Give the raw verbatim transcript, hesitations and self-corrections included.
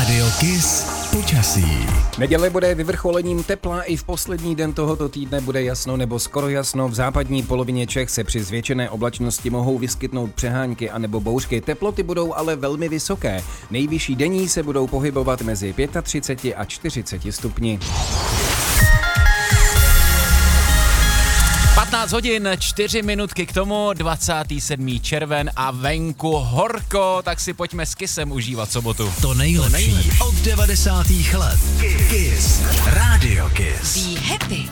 Rádio Kiss počasí. Neděle bude vyvrcholením tepla, i v poslední den tohoto týdne bude jasno nebo skoro jasno. V západní polovině Čech se při zvětšené oblačnosti mohou vyskytnout přehánky anebo bouřky. Teploty budou ale velmi vysoké. Nejvyšší denní se budou pohybovat mezi třiceti pěti a čtyřiceti stupni. patnáct hodin, čtyři minutky k tomu, dvacátého sedmého červen a venku horko, tak si pojďme s Kissem užívat sobotu. To nejlepší, to nejlepší. Od devadesátých let. Kiss. Rádio Kiss. Be happy.